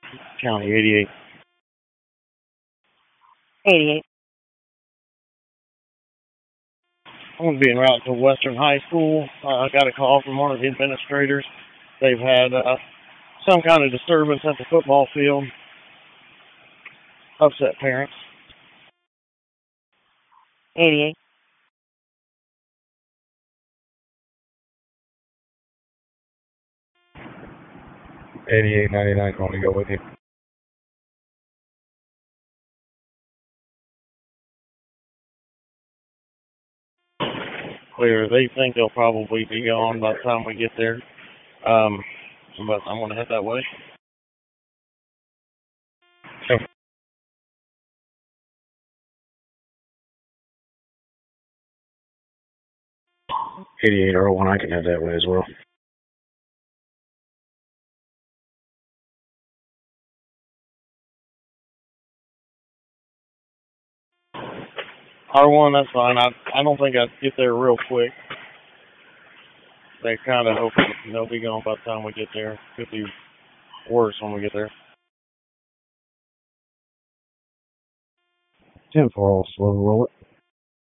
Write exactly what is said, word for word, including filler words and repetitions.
County eighty-eight. eighty-eight. I'm going to be en route to Western High School. Uh, I got a call from one of the administrators. They've had uh, some kind of disturbance at the football field. Upset parents. eighty-eight. eighty-eight ninety-nine, going to go with you. Clear. They think they'll probably be gone by the time we get there. Um, but I'm going to head that way. So, eighty-eight oh one, I can head that way as well. R one, that's fine. I I don't think I'd get there real quick. They kind of hope they'll be gone by the time we get there. Could be worse when we get there. ten four, I'll slow roll it.